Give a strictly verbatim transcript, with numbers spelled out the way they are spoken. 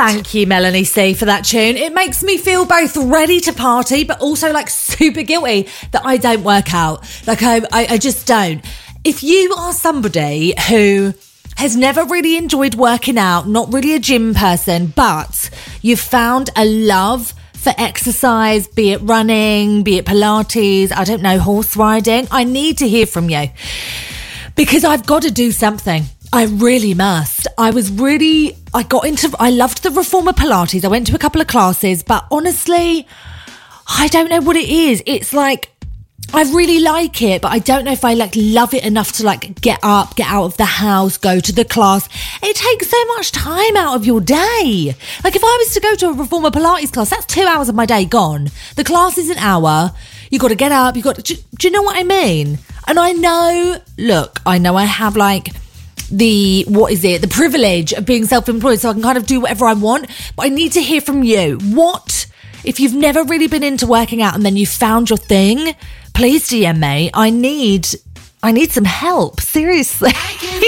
Thank you, Melanie C, for that tune. It makes me feel both ready to party, but also like super guilty that I don't work out. Like I, I, I just don't. If you are somebody who has never really enjoyed working out, not really a gym person, but you've found a love for exercise, be it running, be it Pilates, I don't know, horse riding, I need to hear from you because I've got to do something. I really must. I was really, I got into, I loved the Reformer Pilates. I went to a couple of classes, but honestly, I don't know what it is. It's like, I really like it, but I don't know if I like love it enough to like get up, get out of the house, go to the class. It takes so much time out of your day. Like if I was to go to a Reformer Pilates class, that's two hours of my day gone. The class is an hour. You got to get up. You got to, do, do you know what I mean? And I know, look, I know I have like the, what is it? The privilege of being self-employed. So I can kind of do whatever I want, but I need to hear from you. What, if you've never really been into working out and then you found your thing, please D M me. I need, I need some help. Seriously.